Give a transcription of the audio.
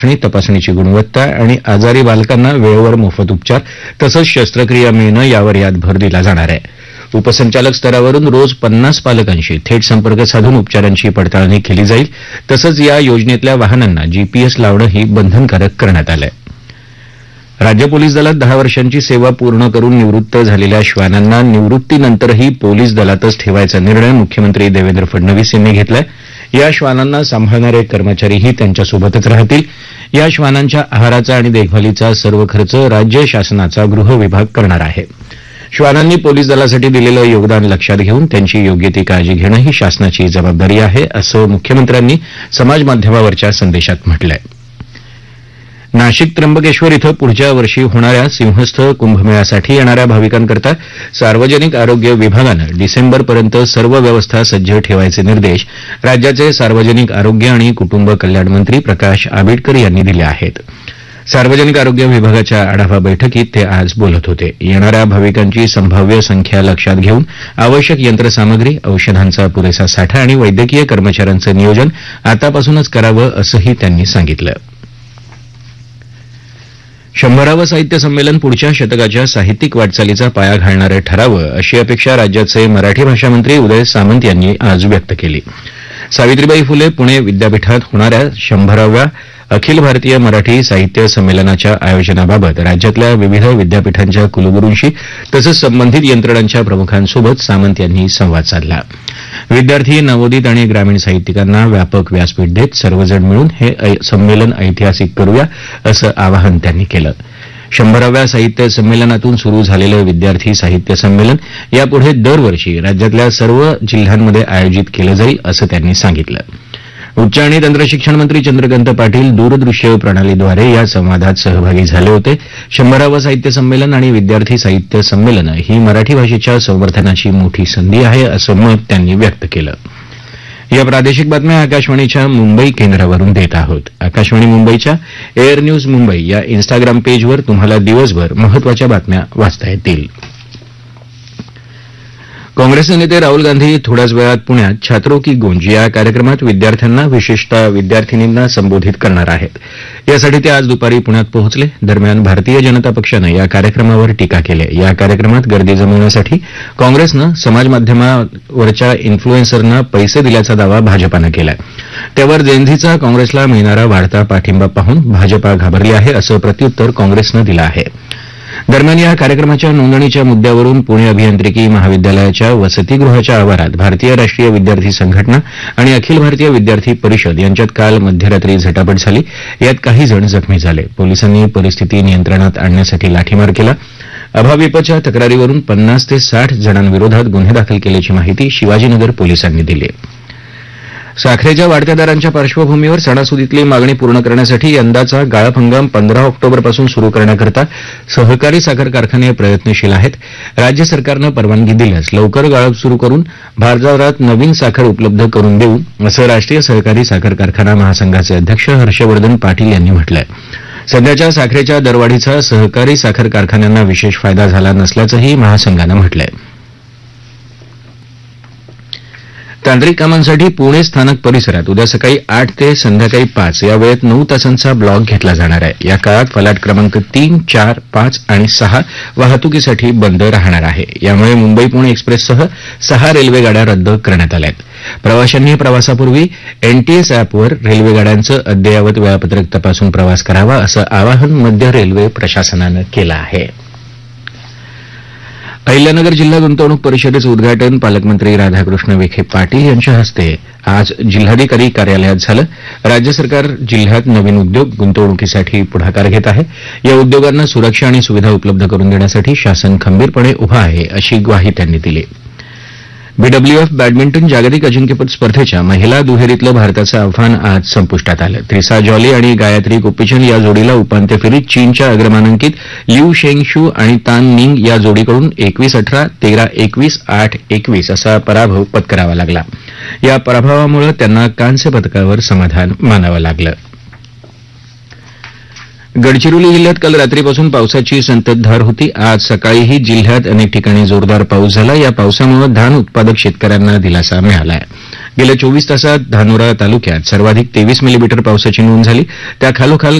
तपासणीची गुणवत्ता आणि आजारी बालकांना वेळेवर मोफत उपचार तसंच शस्त्रक्रिया मिळणं यावर यात भर दिला जाणार आहे. उपसंचालक स्तरावरून रोज 50 पालकांशी थेट संपर्क साधून उपचारांची पडताळणी केली जाईल. तसंच या योजनेतल्या वाहनांना जीपीएस लावणंही बंधनकारक करण्यात आलं आहे. राज्य पोलीस दलात 10 वर्षांची सेवा पूर्ण करून निवृत्त झालेल्या श्वानांना निवृत्तीनंतरही पोलीस दलातच ठेवायचा निर्णय मुख्यमंत्री देवेंद्र फडणवीस यांनी घेतलाय. या श्वानांना सांभाळणारे कर्मचारीही त्यांच्यासोबतच राहतील. या श्वानांच्या आहाराचा आणि देखभालीचा सर्व खर्च राज्य शासनाचा गृह विभाग करणार आहे. श्वानांनी पोलीस दलासाठी दिलेलं योगदान लक्षात घेऊन त्यांची योग्य ती काळजी घेणं ही शासनाची जबाबदारी आहे, असं मुख्यमंत्र्यांनी समाजमाध्यमावरच्या संदेशात म्हटलंय. नाशिक त्र्यंबकेश्वर इथं पुढच्या वर्षी होणाऱ्या सिंहस्थ कुंभमेळ्यासाठी येणाऱ्या भाविकांकरता सार्वजनिक आरोग्य विभागानं डिसेंबरपर्यंत सर्व व्यवस्था सज्ज ठेवायचे निर्देश राज्याचे सार्वजनिक आरोग्य आणि कुटुंब कल्याण मंत्री प्रकाश आंबेडकर यांनी दिले आहेत. सार्वजनिक आरोग्य विभागाच्या आढावा बैठकीत ते आज बोलत होते. येणाऱ्या भाविकांची संभाव्य संख्या लक्षात घेऊन आवश्यक यंत्रसामग्री, औषधांचा पुरेसा साठा आणि वैद्यकीय कर्मचाऱ्यांचं नियोजन आतापासूनच करावं असंही त्यांनी सांगितलं. 100वे साहित्य संमेलन पुढच्या शतकाच्या साहित्यिक वाटचालीचा पाया घालणारं ठरावं अशी अपेक्षा राज्याचे मराठी भाषा मंत्री उदय सामंत यांनी आज व्यक्त केली. सावित्रीबाई फुले पुणे विद्यापीठात होणाऱ्या 100व्या अखिल भारतीय मराठी साहित्य संमेलनाच्या आयोजनाबाबत राज्यातल्या विविध विद्यापीठांच्या कुलगुरूंशी तसंच संबंधित यंत्रणांच्या प्रमुखांसोबत सामंत यांनी संवाद साधला. विद्यार्थी, नवोदित आणि ग्रामीण साहित्यिकांना व्यापक व्यासपीठ देत सर्वजण मिळून हे संमेलन ऐतिहासिक करूया असं आवाहन त्यांनी केलं. 100व्या साहित्य संमेलनातून सुरू झालेलं विद्यार्थी साहित्य संमेलन यापुढे दरवर्षी राज्यातल्या सर्व जिल्ह्यांमध्ये आयोजित केलं जाईल असं त्यांनी सांगितलं. उच्च आणि तंत्रशिक्षण मंत्री चंद्रकांत पाटील दूरदृश्य प्रणालीद्वारे या संवादात सहभागी झाले होते. 100वे साहित्य संमेलन आणि विद्यार्थी साहित्य संमेलन ही मराठी भाषेच्या संवर्धनाची मोठी संधी आहे असं मत त्यांनी व्यक्त केलं. या प्रादेशिक बातम्या आकाशवाणीच्या मुंबई केंद्रावरून देत आहोत. आकाशवाणी मुंबईच्या एअर न्यूज मुंबई या इन्स्टाग्राम पेजवर तुम्हाला दिवसभर महत्वाच्या बातम्या वाचता येतील. काँग्रेसचे नेते राहुल गांधी थोड्याच वेळात पुण्यात छात्रों की गूंज या कार्यक्रमात विद्यार्थ्यांना, विशेषतः विद्यार्थिनींना संबोधित करणार आहेत. यासाठी ते आज दुपारी पुण्यात पोहोचले. दरम्यान भारतीय जनता पक्षानं या कार्यक्रमावर टीका केली. या कार्यक्रमात गर्दी जमवण्यासाठी काँग्रेसनं समाजमाध्यमावरच्या इन्फ्लुएन्सरना पैसे दिल्याचा दावा भाजपानं केलाय. त्यावर जेनझीचा काँग्रेसला मिळणारा वाढता पाठिंबा पाहून भाजपा घाबरली आहे असं प्रत्युत्तर काँग्रेसनं दिलं आहे. दरम्यान या कार्यक्रमाच्या नोंदणीच्या मुद्द्यावरून पुणे अभियांत्रिकी महाविद्यालयाच्या वसतिगृहाच्या आवारात भारतीय राष्ट्रीय विद्यार्थी संघटना आणि अखिल भारतीय विद्यार्थी परिषद यांच्यात काल मध्यरात्री झटापट झाली. यात काही जण जखमी झाले. पोलिसांनी परिस्थिती नियंत्रणात आणण्यासाठी लाठीमार केला. अभाविपच्या तक्रारीवरून 50 ते 60 जणांविरोधात गुन्हे दाखल केल्याची माहिती शिवाजीनगर पोलिसांनी दिली. साखरेच्या वाढत्या दरांच्या पार्श्वभूमीवर सणासुदीतली मागणी पूर्ण करण्यासाठी यंदाचा गाळप हंगाम 15 ऑक्टोबरपासून सुरू करण्याकरता सहकारी साखर कारखाने प्रयत्नशील आहेत. राज्य सरकारनं परवानगी दिल्यास लवकर गाळप सुरू करून बाजारात नवीन साखर उपलब्ध करून देऊ असं राष्ट्रीय सहकारी साखर कारखाना महासंघाचे अध्यक्ष हर्षवर्धन पाटील यांनी म्हटलंय. सध्याच्या साखरेच्या दरवाढीचा सहकारी साखर कारखान्यांना विशेष फायदा झाला नसल्याचंही महासंघानं म्हटलंय. तांत्रिक कामांसाठी पुणे स्थानक परिसरात उद्या सकाळी 8 ते संध्याकाळी 5 या वेळेत 9 तासांचा ब्लॉक घेतला जाणार आहे. या काळात फलाट क्रमांक 3, 4, 5 आणि 6 वाहतुकीसाठी बंद राहणार आहे. यामुळे मुंबई पुणे एक्सप्रेससह 6 रेल्वे गाड्या रद्द करण्यात आल्या आहेत. प्रवाशांनी प्रवासापूर्वी एनटीएस अॅपवर रेल्वे गाड्यांचं अद्ययावत वेळापत्रक तपासून प्रवास करावा असं आवाहन मध्य रेल्वे प्रशासनानं केलं आहे. अहिल्यानगर जिल्हा गुंतवणूक परिषदेचं उद्घाटन पालकमंत्री राधाकृष्ण विखे पाटील यांच्या हस्ते आज जिल्हाधिकारी कार्यालयात झालं. राज्य सरकार जिल्ह्यात नवीन उद्योग गुंतवणुकीसाठी पुढाकार घेत आहे. या उद्योगांना सुरक्षा आणि सुविधा उपलब्ध करून देण्यासाठी शासन खंबीरपणे उभं आहे अशी ग्वाही त्यांनी दिली. बीडब्ल्यूएफ बॅडमिंटन जागतिक अजिंक्यपद स्पर्धेच्या महिला दुहेरीतलं भारताचं आव्हान आज संपुष्टात आलं. त्रिसा जॉली आणि गायत्री गोपीचंद या जोडीला उपांत्य फेरीत चीनच्या अग्रमानांकित लिऊ शेंगशू आणि तान निंग या जोडीकडून 21-18, 13-21, 8-21 असा पराभव पत्करावा लागला. या पराभवामुळे त्यांना कांस्य पदकावर समाधान मानावं लागलं. गडचिरोली जिल्ह्यात काल रात्रीपासून पावसाची संततधार होती. आज सकाळीही जिल्ह्यात अनेक ठिकाणी जोरदार पाऊस झाला. या पावसामुळे धान उत्पादक शेतकऱ्यांना दिलासा मिळाला आहे. गेल्या 24 तासात धानोरा तालुक्यात सर्वाधिक 23 मिलीमीटर पावसाची नोंद झाली. त्याखालोखाल